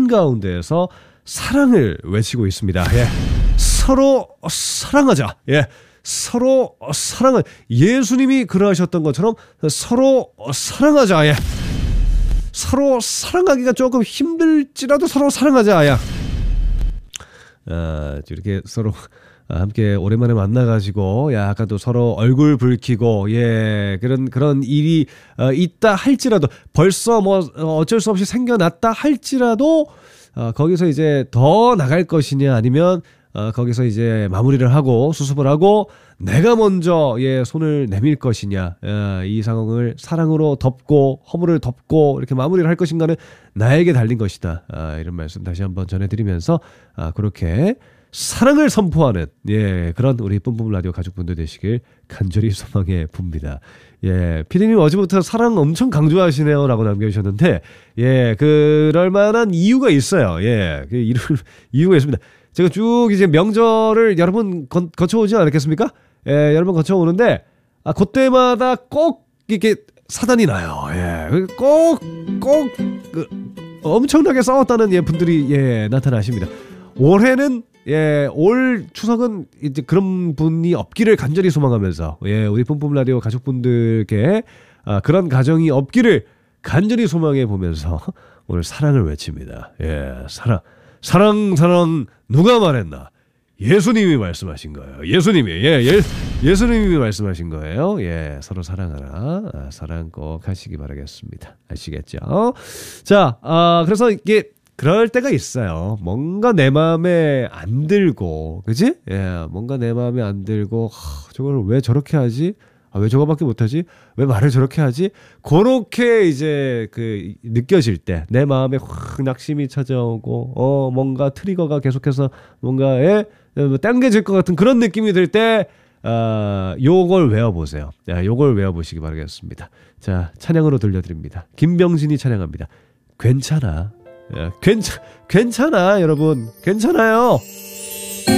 한가운데에서 사랑을 외치고 있습니다. 예. 서로 사랑하자. 예. 서로 사랑을 예수님이 그러하셨던 것처럼 서로 사랑하자. 예. 서로 사랑하기가 조금 힘들지라도 서로 사랑하자. 야. 이렇게 서로 함께 오랜만에 만나가지고 약간 또 서로 얼굴 붉히고 예 그런 일이 있다 할지라도 벌써 뭐 어쩔 수 없이 생겨났다 할지라도 거기서 이제 더 나갈 것이냐 아니면 거기서 이제 마무리를 하고 수습을 하고 내가 먼저 예 손을 내밀 것이냐 이 상황을 사랑으로 덮고 허물을 덮고 이렇게 마무리를 할 것인가는 나에게 달린 것이다. 이런 말씀 다시 한번 전해드리면서 그렇게 사랑을 선포하는 예 그런 우리 뿜뿜 라디오 가족분들 되시길 간절히 소망해 봅니다. 예, 피디님 어제부터 사랑 엄청 강조하시네요라고 남겨주셨는데 예 그럴 만한 이유가 있어요. 예, 그 이유가 있습니다. 제가 쭉 이제 명절을 여러분 거쳐오지 않았겠습니까? 예, 여러분 거쳐오는데 그때마다 꼭 이렇게 사단이 나요. 예, 꼭 엄청나게 싸웠다는 예 분들이 예 나타나십니다. 올해는 예, 올 추석은 이제 그런 분이 없기를 간절히 소망하면서 예, 우리 뿜뿜 라디오 가족분들께 그런 가정이 없기를 간절히 소망해 보면서 오늘 사랑을 외칩니다. 예, 사랑 누가 말했나? 예수님이 말씀하신 거예요. 예수님이 말씀하신 거예요. 예, 서로 사랑하라. 사랑 꼭 하시기 바라겠습니다. 아시겠죠? 자, 그래서 이게 그럴 때가 있어요. 뭔가 내 마음에 안 들고, 그지? 예, 뭔가 내 마음에 안 들고, 저걸 왜 저렇게 하지? 왜 저거밖에 못하지? 왜 말을 저렇게 하지? 그렇게 이제 느껴질 때, 내 마음에 확 낙심이 찾아오고, 뭔가 트리거가 계속해서 뭔가에 당겨질 것 같은 그런 느낌이 들 때, 요걸 외워보세요. 요걸 외워보시기 바라겠습니다. 자, 찬양으로 들려드립니다. 김병진이 찬양합니다. 괜찮아. 괜찮아, 여러분. 괜찮아요.